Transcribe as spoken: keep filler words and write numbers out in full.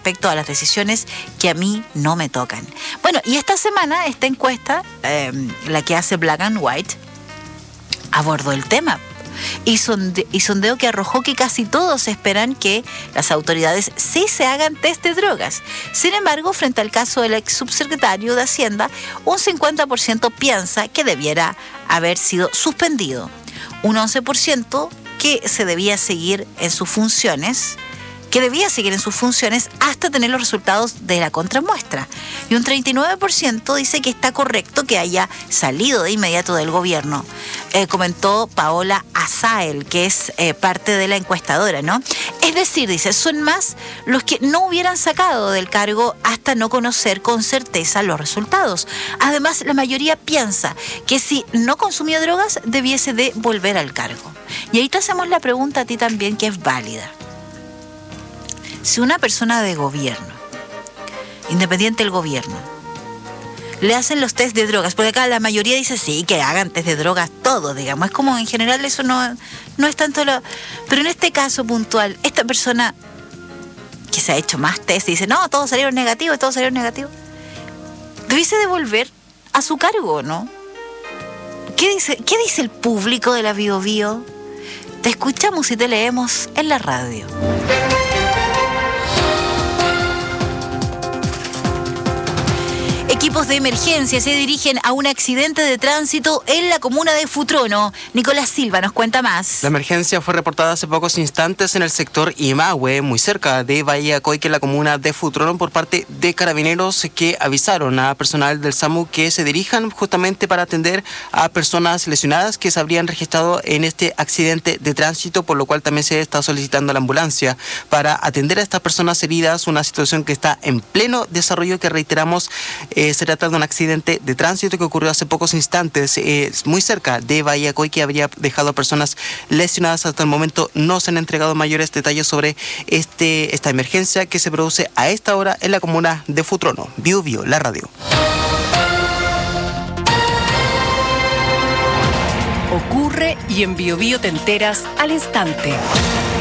respecto a las decisiones que a mí no me tocan. Bueno, y esta semana esta encuesta, eh, la que hace Black and White, abordó el tema. Y, sonde, y sondeo que arrojó que casi todos esperan que las autoridades sí se hagan test de drogas. Sin embargo, frente al caso del ex subsecretario de Hacienda, un cincuenta por ciento piensa que debiera haber sido suspendido, un once por ciento que se debía seguir en sus funciones, que debía seguir en sus funciones hasta tener los resultados de la contramuestra. Y un treinta y nueve por ciento dice que está correcto que haya salido de inmediato del gobierno. Eh, comentó Paola Asael, que es eh, parte de la encuestadora, ¿no? Es decir, dice, son más los que no hubieran sacado del cargo hasta no conocer con certeza los resultados. Además, la mayoría piensa que si no consumió drogas, debiese de volver al cargo. Y ahí te hacemos la pregunta a ti también, que es válida. Si una persona de gobierno, independiente del gobierno, le hacen los test de drogas, porque acá la mayoría dice sí, que hagan test de drogas todos, digamos, es como en general eso no, no es tanto lo... Pero en este caso puntual, esta persona que se ha hecho más test y dice, no, todos salieron negativos, todos salieron negativos, debiese devolver a su cargo, ¿no? ¿Qué dice, qué dice el público de la Bio Bio? Te escuchamos y te leemos en la radio. Equipos de emergencia se dirigen a un accidente de tránsito en la comuna de Futrono. Nicolás Silva nos cuenta más. La emergencia fue reportada hace pocos instantes en el sector Imahue, muy cerca de Bahía Coique, en la comuna de Futrono, por parte de carabineros que avisaron a personal del SAMU que se dirijan justamente para atender a personas lesionadas que se habrían registrado en este accidente de tránsito, por lo cual también se está solicitando a la ambulancia para atender a estas personas heridas, una situación que está en pleno desarrollo, que reiteramos, eh, se trata de un accidente de tránsito que ocurrió hace pocos instantes, eh, muy cerca de Bahía Coique, que habría dejado a personas lesionadas. Hasta el momento no se han entregado mayores detalles sobre este, esta emergencia que se produce a esta hora en la comuna de Futrono. Bio Bio, la radio. Ocurre y en Bio Bio te enteras al instante.